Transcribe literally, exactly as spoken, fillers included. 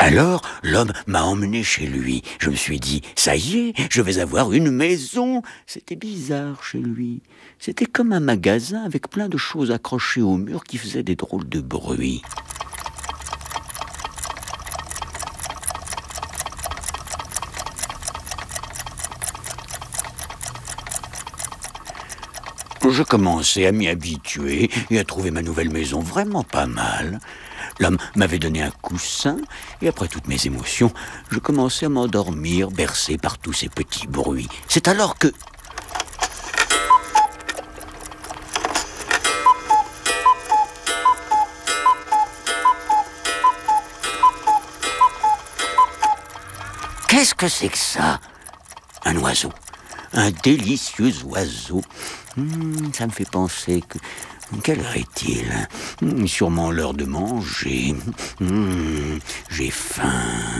Alors, l'homme m'a emmené chez lui. Je me suis dit, ça y est, je vais avoir une maison. C'était bizarre chez lui. C'était comme un magasin avec plein de choses accrochées au mur qui faisaient des drôles de bruit. Je commençais à m'y habituer et à trouver ma nouvelle maison vraiment pas mal. L'homme m'avait donné un coussin et après toutes mes émotions, je commençais à m'endormir, bercé par tous ces petits bruits. C'est alors que... Qu'est-ce que c'est que ça? Un oiseau. Un délicieux oiseau. Mmh, ça me fait penser que... Quelle heure est-il? mmh, Sûrement l'heure de manger. Mmh, j'ai faim.